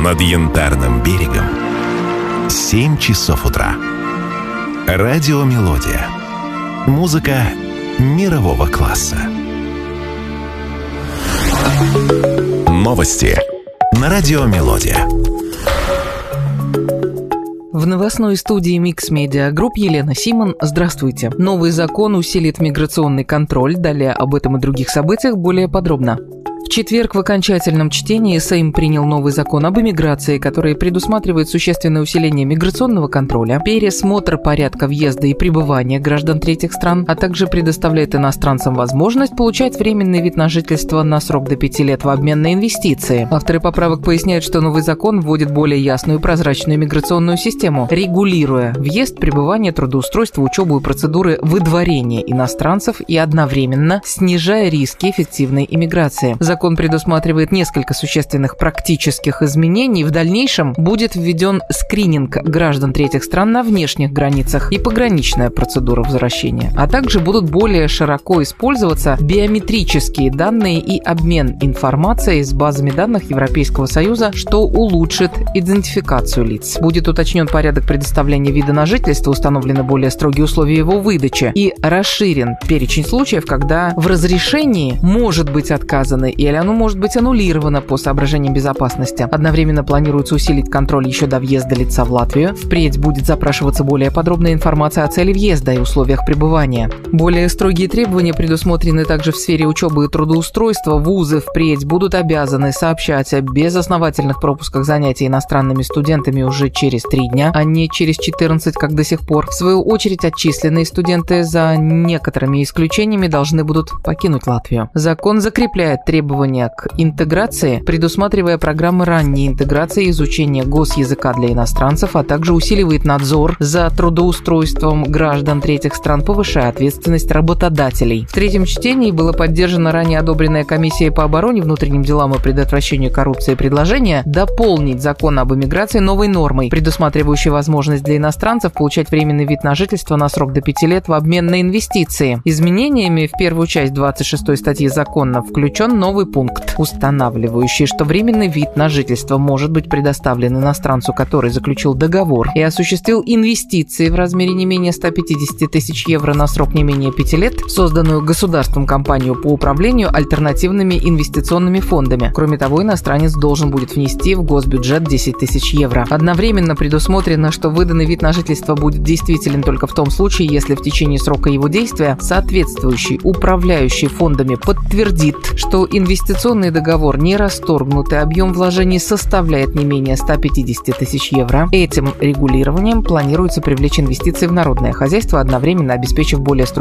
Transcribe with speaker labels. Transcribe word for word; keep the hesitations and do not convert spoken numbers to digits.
Speaker 1: над Янтарным берегом семь часов утра. Радиомелодия. Музыка мирового класса. Новости на Радиомелодия.
Speaker 2: В новостной студии Mix Media Group Елена Симон. Здравствуйте. Новый закон усилит миграционный контроль. Далее об этом и других событиях более подробно. В четверг в окончательном чтении Сейм принял новый закон об иммиграции, который предусматривает существенное усиление миграционного контроля, пересмотр порядка въезда и пребывания граждан третьих стран, а также предоставляет иностранцам возможность получать временный вид на жительство на срок до пяти лет в обмен на инвестиции. Авторы поправок поясняют, что новый закон вводит более ясную и прозрачную миграционную систему, регулируя въезд, пребывание, трудоустройство, учебу и процедуры выдворения иностранцев и одновременно снижая риски эффективной иммиграции. Закон предусматривает несколько существенных практических изменений. В дальнейшем будет введен скрининг граждан третьих стран на внешних границах и пограничная процедура возвращения. А также будут более широко использоваться биометрические данные и обмен информацией с базами данных Европейского Союза, что улучшит идентификацию лиц. Будет уточнен порядок предоставления вида на жительство, установлены более строгие условия его выдачи и расширен перечень случаев, когда в разрешении может быть отказано или оно может быть аннулировано по соображениям безопасности. Одновременно планируется усилить контроль еще до въезда лица в Латвию. Впредь будет запрашиваться более подробная информация о цели въезда и условиях пребывания. Более строгие требования предусмотрены также в сфере учебы и трудоустройства. Вузы впредь будут обязаны сообщать о безосновательных пропусках занятий иностранными студентами уже через три дня, а не через четырнадцать, как до сих пор. В свою очередь, отчисленные студенты за некоторыми исключениями должны будут покинуть Латвию. Закон закрепляет требования к интеграции, предусматривая программы ранней интеграции и изучения госязыка для иностранцев, а также усиливает надзор за трудоустройством граждан третьих стран, повышая ответственность работодателей. В третьем чтении было поддержано ранее одобренная комиссией по обороне, внутренним делам и предотвращению коррупции предложение дополнить закон об иммиграции новой нормой, предусматривающей возможность для иностранцев получать временный вид на жительство на срок до пяти лет в обмен на инвестиции. Изменениями в первую часть двадцать шестой статьи закона включен новый пункт, устанавливающий, что временный вид на жительство может быть предоставлен иностранцу, который заключил договор и осуществил инвестиции в размере не менее ста пятидесяти тысяч евро на срок не менее пяти лет в созданную государством компанию по управлению альтернативными инвестиционными фондами. Кроме того, иностранец должен будет внести в госбюджет десять тысяч евро. Одновременно предусмотрено, что выданный вид на жительство будет действителен только в том случае, если в течение срока его действия соответствующий управляющий фондами подтвердит, что инвестиционный Инвестиционный договор не расторгнут и объем вложений составляет не менее ста пятидесяти тысяч евро. Этим регулированием планируется привлечь инвестиции в народное хозяйство, одновременно обеспечив более строгие